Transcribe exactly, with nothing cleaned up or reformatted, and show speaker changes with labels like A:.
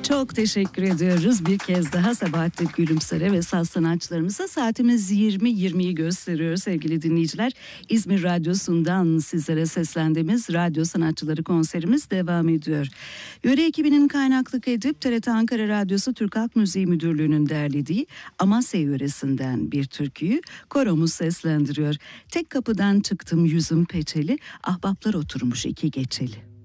A: Çok teşekkür ediyoruz bir kez daha Sabahattin Gülümser'e ve saz sanatçılarımıza. Saatimiz yirmi yirmiyi gösteriyor sevgili dinleyiciler. İzmir Radyosu'ndan sizlere seslendiğimiz radyo sanatçıları konserimiz devam ediyor. Yöre ekibinin kaynaklık edip T R T Ankara Radyosu Türk Halk Müziği Müdürlüğü'nün derlediği Amasya yöresinden bir türküyü koromuz seslendiriyor. Tek kapıdan çıktım yüzüm peçeli, ahbaplar oturmuş iki geçeli.